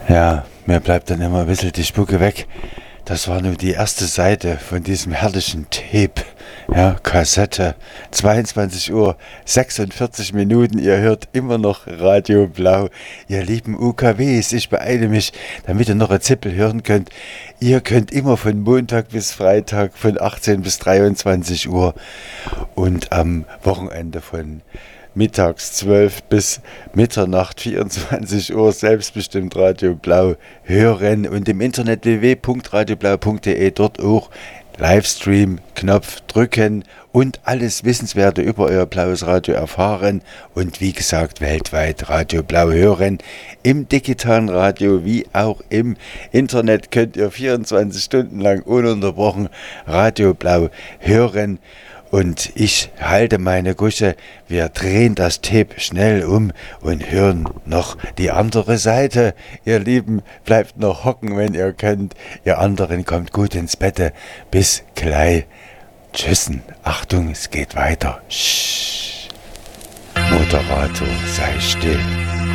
Ja, mir bleibt dann immer ein bisschen die Spucke weg. Das war nur die erste Seite von diesem herrlichen Tape, ja, Kassette. 22 Uhr, 46 Minuten, ihr hört immer noch Radio Blau. Ihr lieben UKWs, ich beeile mich, damit ihr noch ein Zippel hören könnt. Ihr könnt immer von Montag bis Freitag von 18 bis 23 Uhr und am Wochenende von mittags 12 bis Mitternacht 24 Uhr selbstbestimmt Radio Blau hören und im Internet www.radioblau.de dort auch Livestream, Knopf drücken und alles Wissenswerte über euer blaues Radio erfahren und wie gesagt weltweit Radio Blau hören. Im digitalen Radio wie auch im Internet könnt ihr 24 Stunden lang ununterbrochen Radio Blau hören. Und ich halte meine Gusche, wir drehen das Tape schnell um und hören noch die andere Seite. Ihr Lieben, bleibt noch hocken, wenn ihr könnt. Ihr anderen kommt gut ins Bett. Bis gleich. Tschüssen. Achtung, es geht weiter. Moderator, sei still.